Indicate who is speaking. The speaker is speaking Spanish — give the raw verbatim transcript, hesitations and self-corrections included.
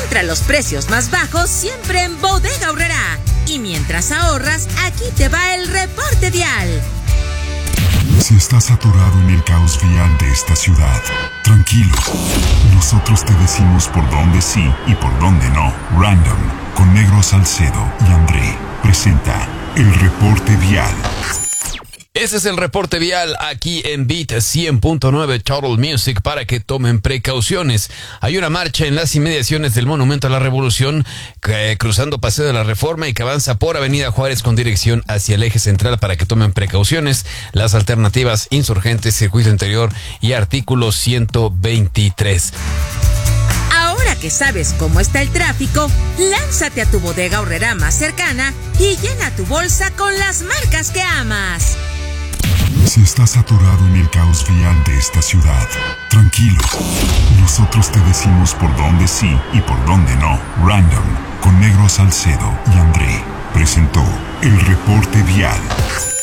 Speaker 1: Encuentra los precios más bajos siempre en Bodega Aurrerá. Y mientras ahorras, aquí te va el reporte vial.
Speaker 2: Si estás atorado en el caos vial de esta ciudad, tranquilo. Nosotros te decimos por dónde sí y por dónde no. Random, con Negro Salcedo y André, presenta el reporte vial.
Speaker 3: Ese es el reporte vial aquí en Beat cien punto nueve Total Music para que tomen precauciones. Hay una marcha en las inmediaciones del Monumento a la Revolución que, cruzando Paseo de la Reforma y que avanza por Avenida Juárez con dirección hacia el eje central para que tomen precauciones. Las alternativas Insurgentes, Circuito Interior y artículo ciento veintitrés.
Speaker 1: Ahora que sabes cómo está el tráfico, lánzate a tu Bodega Aurrerá más cercana y llena tu bolsa con las marcas que amas.
Speaker 2: Si estás atorado en el caos vial de esta ciudad, tranquilo. Nosotros te decimos por dónde sí y por dónde no. Random, con Negro Salcedo y André, presentó el reporte vial.